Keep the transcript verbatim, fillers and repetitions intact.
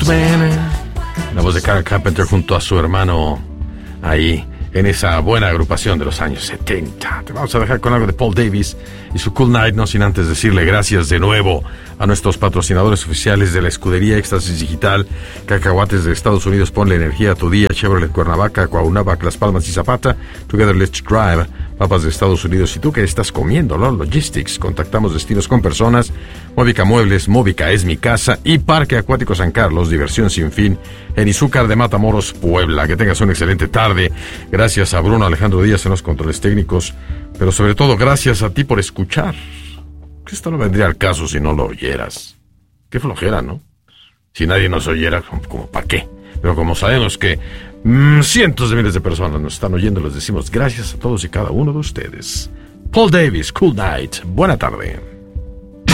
Man. La voz de Carl Carpenter junto a su hermano ahí, en esa buena agrupación de los años setenta. Te vamos a dejar con algo de Paul Davis y su Cool Night, no sin antes decirle gracias de nuevo a nuestros patrocinadores oficiales de la escudería Éxtasis Digital, Cacahuates de Estados Unidos, ponle energía a tu día, Chevrolet Cuernavaca, Cuauhnáhuac, Las Palmas y Zapata, Together Let's Drive, Papas de Estados Unidos. ¿Y tú qué estás comiendo? ¿No? Logistics, contactamos destinos con personas, Móvica Muebles, Móvica es mi casa y Parque Acuático San Carlos, diversión sin fin en Izúcar de Matamoros, Puebla. Que tengas una excelente tarde. Gracias a Bruno Alejandro Díaz en los controles técnicos, pero sobre todo gracias a ti por escuchar. Esto no vendría al caso si no lo oyeras. Qué flojera, ¿no? Si nadie nos oyera, como para qué. Pero como sabemos que mmm, cientos de miles de personas nos están oyendo, les decimos gracias a todos y cada uno de ustedes. Paul Davis, Cool Night. Buena tarde.